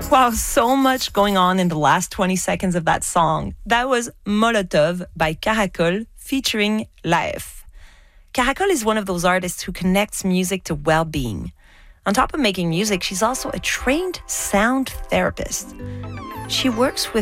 Wow, so much going on in the last 20 seconds of that song. That was Molotov by Caracol featuring Laef. Caracol is one of those artists who connects music to well-being. On top of making music, she's also a trained sound therapist. She works with